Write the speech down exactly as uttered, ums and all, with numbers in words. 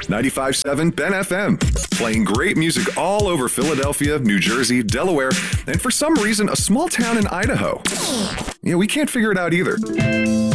ninety-five point seven Ben F M, playing great music all over Philadelphia, New Jersey, Delaware, and for some reason, a small town in Idaho. Yeah, we can't figure it out either.